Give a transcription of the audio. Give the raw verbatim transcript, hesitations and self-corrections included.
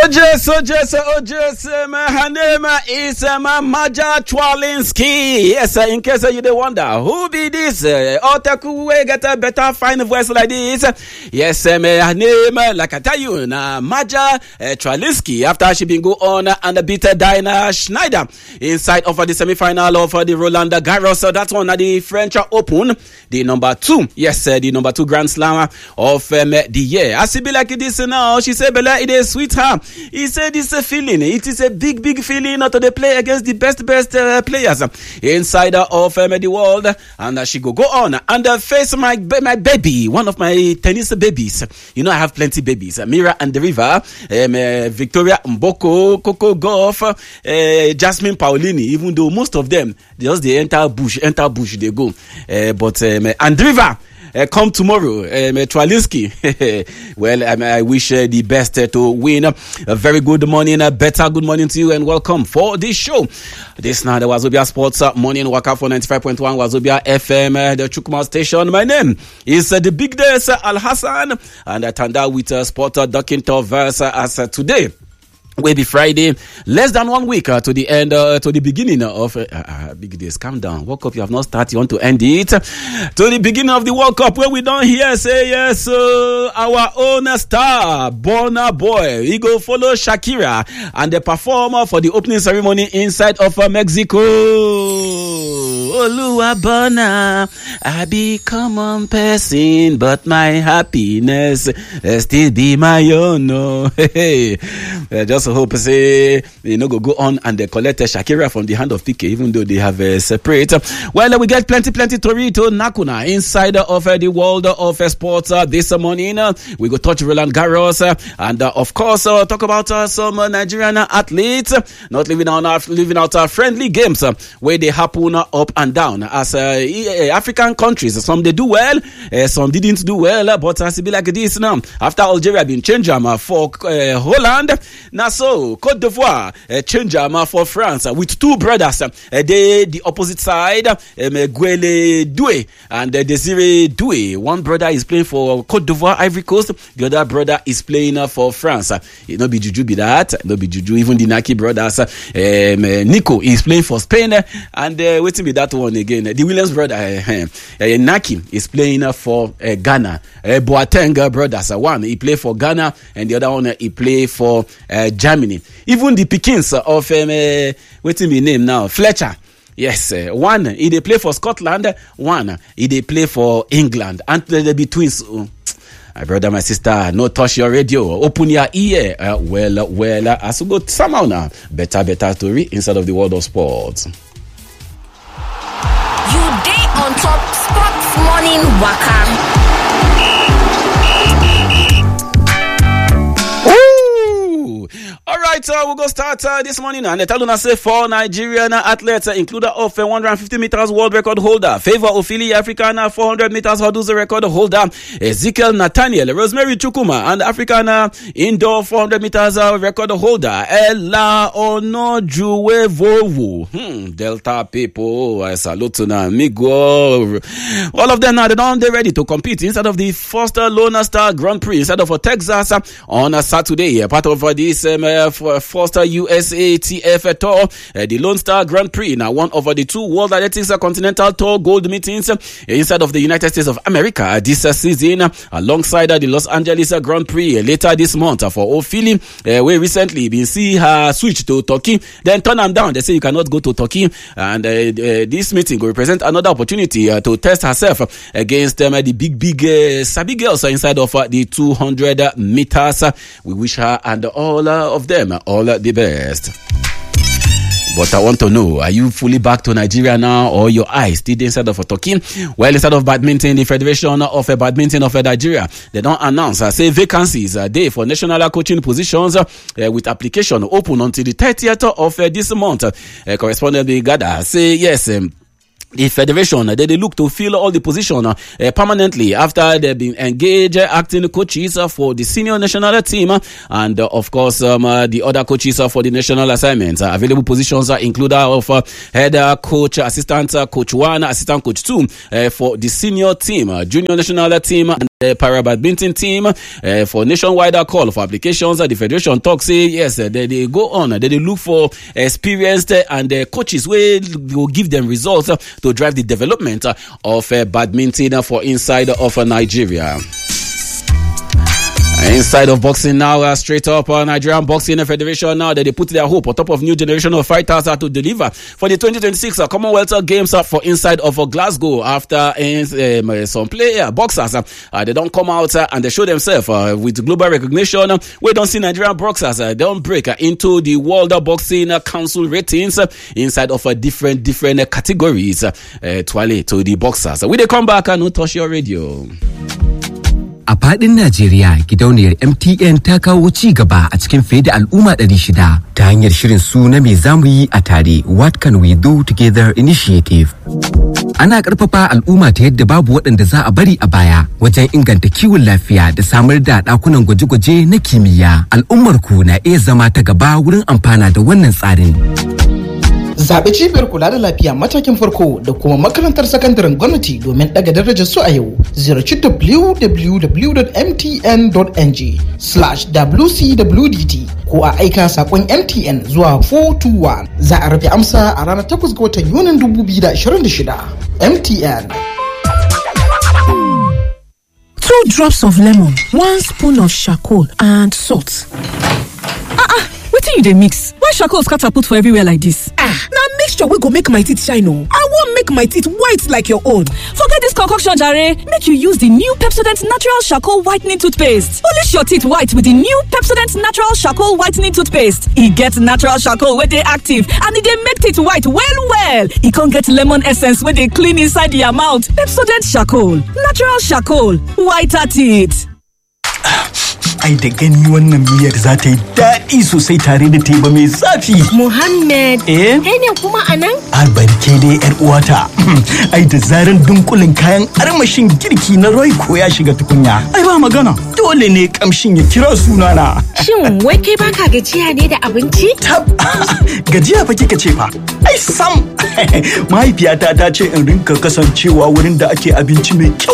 Oh, yes, oh, yes, oh, yes, um, her name is um, Maja Chwalinski. Yes, uh, in case uh, you don't wonder, who be this? Uh, Otaku we get a better fine voice like this. Yes, um, her name, uh, like I tell you, na Maja uh, Chwalinski, after she been go on uh, and beat uh, Diana Schneider inside of uh, the semi-final of uh, the Roland Garros. So that's one of the French Open, the number two. Yes, uh, the number two Grand Slam of um, the year. As it be like this now, she said, Bella, it is sweet her. He said it's a feeling. It is a big, big feeling to the play against the best, best uh, players inside of um, the world. And uh, she go go on and uh, face my my baby, one of my tennis babies. You know, I have plenty babies. Uh, Mira and the River, um, uh, Victoria Mboko, Coco Golf, uh, Jasmine Paolini. Even though most of them, they just they enter bush, enter bush, they go. Uh, but um, and the River. Uh, come tomorrow, um, Chwalinski. Well, um, I wish uh, the best uh, to win. A very good morning, a better good morning to you, and welcome for this show. This now the Wazobia Sports uh, Morning Waka for ninety-five point one Wazobia F M, uh, the Chukma station. My name is uh, the Big Days uh, Al Hassan, and I turned out with uh, Sport uh, Dokinto verse uh, as uh, today. Will be Friday, less than one week uh, to the end, uh, to the beginning of uh, uh, Big Days. Calm down. World Cup, you have not started. You want to end it to the beginning of the World Cup, where we don't hear say yes. Uh, our own star, Burna Boy, he go follow Shakira and the performer for the opening ceremony inside of uh, Mexico. Oluwa Burna, I be common person, but my happiness uh, still be my own. No, hey, uh, just hope say you know go go on and they collect uh, Shakira from the hand of P K, even though they have uh, separate. Well, uh, we get plenty, plenty Torito Nakuna inside of uh, the world of uh, sports uh, this morning. Uh, we go touch Roland Garros uh, and uh, of course uh, talk about uh, some uh, Nigerian athletes uh, not living out uh, living out uh, friendly games uh, where they happen uh, up and down as uh, African countries. Some they do well, uh, some didn't do well, uh, but as it be like this now after Algeria been changed um, uh, for uh, Holland. Now so Cote d'Ivoire uh, change um, uh, for France uh, with two brothers. Uh, they the opposite side, um, Guele Doué and uh, Desiree Doué. One brother is playing for Cote d'Ivoire, Ivory Coast. The other brother is playing uh, for France. Uh, it no be juju be that. No be juju. Even the Naki brothers. Uh, um, uh, Nico is playing for Spain, uh, and uh, waiting be that one again. Uh, the Williams brother, uh, uh, Naki is playing uh, for uh, Ghana. Uh, Boateng uh, brothers. Uh, one he play for Ghana, and the other one uh, he play for uh, Germany. Even the Pickens of um, uh, waiting me name now Fletcher. Yes, uh, one he they play for Scotland, one he they play for England, and they be twins. Oh, my brother, my sister, no touch your radio, open your ear. Uh, well, well, uh, as we go somehow now, better, better story inside of the world of sports. You day on top sports morning waka. All right, uh, we'll go start uh, this morning. And the Taluna say four Nigerian athletes, uh, including of uh, one hundred fifty meters world record holder, Favor Ofili, African uh, four hundred meters hurdles record holder, Ezekiel Nathaniel, Rosemary Chukuma, and African uh, indoor four hundred meters uh, record holder, Ella Onojuwevowu. Hmm, Delta people, I salute to them. Migo. All of them now, they don't, they're ready to compete inside of the first uh, Lone Star Grand Prix inside of uh, Texas uh, on uh, Saturday. Uh, part of uh, this um, uh, for Foster U S A T F Tour, uh, the Lone Star Grand Prix, now one of the two World Athletics uh, Continental Tour gold meetings uh, inside of the United States of America uh, this uh, season, uh, alongside uh, the Los Angeles uh, Grand Prix uh, later this month uh, for Ofili. Uh, we recently been see her switch to Turkey, then turn them down. They say you cannot go to Turkey, and uh, uh, this meeting will represent another opportunity uh, to test herself uh, against um, uh, the big, big uh, Sabi girls uh, inside of uh, the two hundred meters. Uh, we wish her and all uh, of them all the best. But I want to know, are you fully back to Nigeria now, or your eyes still inside of a Turkey? Well, instead of badminton, the Federation of uh, Badminton of uh, Nigeria, they don't announce, uh, say vacancies uh, day for national coaching positions uh, with application open until the thirtieth of uh, this month. Uh, correspondent Gada say yes. Um, The federation, they, they look to fill all the position uh, permanently after they've been engaged uh, acting coaches uh, for the senior national team uh, and uh, of course um, uh, the other coaches uh, for the national assignments. Uh, available positions uh, include uh, of uh, head uh, coach, assistant uh, coach one, assistant coach two uh, for the senior team, uh, junior national team, and The para badminton team uh, for nationwide call for applications. Uh, the federation talks say yes, uh, they, they go on. Uh, they, they look for experienced uh, and uh, coaches where will give them results uh, to drive the development uh, of uh, badminton uh, for inside of uh, Nigeria. Inside of boxing now, uh, straight up uh, Nigerian Boxing Federation now that they put their hope on top of new generation of fighters uh, to deliver for the twenty twenty-six uh, Commonwealth Games uh, for inside of uh, Glasgow. After uh, um, some player boxers uh, uh, they don't come out uh, and they show themselves uh, with global recognition. Uh, we don't see Nigerian boxers uh, they don't break uh, into the World Boxing uh, Council ratings uh, inside of uh, different different uh, categories. Uh, uh, to, to the boxers. Uh, we they come back and uh, touch your radio. A faɗin Najeriya, gidauniyar M T N ta kawo ci gaba a cikin fiye da al'umma ɗari shida ta hanyar shirin su na me zamu yi a tare, What Can We Do Together Initiative. Ana ƙarfafa al'umma ta yadda babu waɗanda za a bari a baya wajen inganta kiwon lafiya da samar da ɗakunan gwaje-gwaje na kimiyya. Al'ummar ku na iya zama ta gaba wurin amfana da wannan tsarin. Zaɓi cibiyar kula da lafiya matakin farko da kuma makarantar sakandaren gwamnati domin ɗaga darajar su a yau. Ziyarci w w w dot m t n dot n g slash w c w d t ko a aika saƙon M T N zuwa four two one. Za a rufe amsa a ranar takwas ga watan Yunin dubu biyu da ashirin da shida. M T N. Two drops of lemon, one spoon of charcoal and salt. Ah ah, wetin you dey mix? Why charcoal scatter put for everywhere like this? Ah, na mixture wey go make my teeth shine o. I wan make my teeth white like your own. Forget this concoction jare, make you use the new Pepsodent Natural Charcoal Whitening Toothpaste. Polish your teeth white with the new Pepsodent Natural Charcoal Whitening Toothpaste. E get natural charcoal wey dey active and e dey make teeth white well well. E con get lemon essence wey dey clean inside your mouth. Pepsodent Charcoal, natural charcoal, whiter teeth. Ai da gani wannan miyar za ta yi daɗi sosai tare da teba mai zafi. Muhammad, eh? Kai ne kuma a nan? Albarke dai yar uwata. Ai da zaran dunkulin kayan armashin girki na Royco ya shiga tukunya. Ai ba magana. Dole ne kamshin ya kira sunana. Shin wai kai baka gajiya ne da abinci? Tab, gajiya fa kika ce fa. Ai sam. Mahaifiyata ta ce in rinka kasancewa wurin da ake abinci mai kyau.